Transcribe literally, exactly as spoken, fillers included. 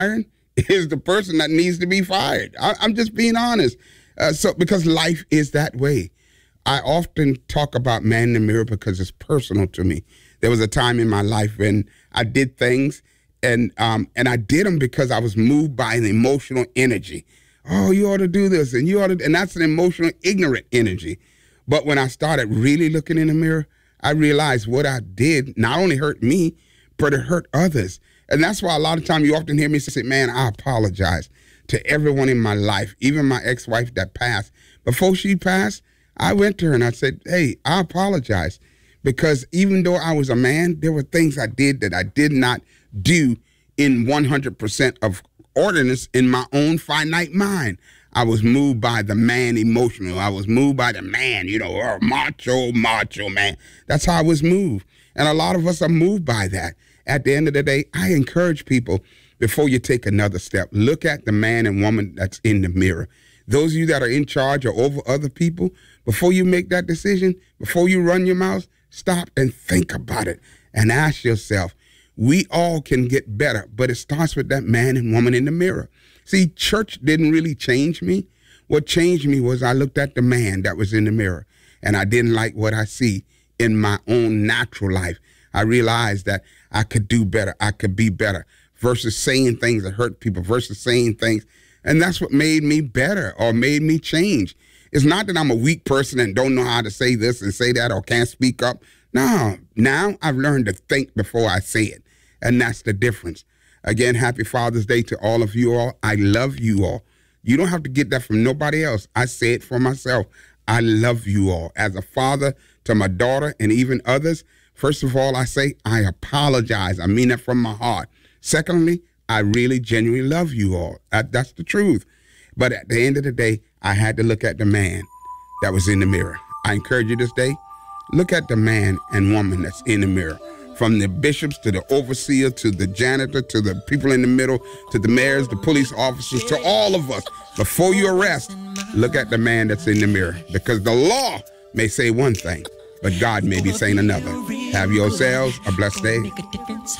firing is the person that needs to be fired. I, I'm just being honest. Uh, so because life is that way. I often talk about man in the mirror because it's personal to me. There was a time in my life when I did things, and um, and I did them because I was moved by an emotional energy. Oh, you ought to do this, and you ought to, and that's an emotional, ignorant energy. But when I started really looking in the mirror, I realized what I did not only hurt me, but it hurt others. And that's why a lot of times you often hear me say, man, I apologize to everyone in my life, even my ex-wife that passed. Before she passed, I went to her and I said, hey, I apologize. Because even though I was a man, there were things I did that I did not do in one hundred percent of ordinance in my own finite mind. I was moved by the man emotional. I was moved by the man, you know, or macho, macho man. That's how I was moved. And a lot of us are moved by that. At the end of the day, I encourage people, before you take another step, look at the man and woman that's in the mirror. Those of you that are in charge or over other people, before you make that decision, before you run your mouth, stop and think about it and ask yourself, we all can get better, but it starts with that man and woman in the mirror. See, church didn't really change me. What changed me was I looked at the man that was in the mirror, and I didn't like what I see in my own natural life. I realized that I could do better, I could be better, versus saying things that hurt people, versus saying things. And that's what made me better or made me change. It's not that I'm a weak person and don't know how to say this and say that or can't speak up. No, now I've learned to think before I say it. And that's the difference. Again, happy Father's Day to all of you all. I love you all. You don't have to get that from nobody else. I say it for myself. I love you all. As a father to my daughter and even others, first of all, I say I apologize. I mean that from my heart. Secondly, I really genuinely love you all. That, that's the truth. But at the end of the day, I had to look at the man that was in the mirror. I encourage you this day, look at the man and woman that's in the mirror. From the bishops to the overseer to the janitor to the people in the middle to the mayors, the police officers, to all of us. Before you arrest, look at the man that's in the mirror. Because the law may say one thing, but God may be saying another. Have yourselves a blessed day.